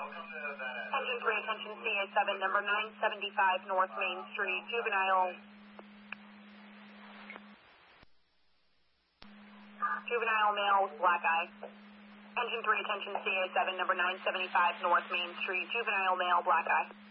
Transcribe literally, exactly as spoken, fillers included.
Engine three, attention C A seven, number nine seventy-five North Main Street, juvenile. Juvenile male with black eye. Engine three, attention C A seven, number nine seventy-five North Main Street, juvenile male, black eye.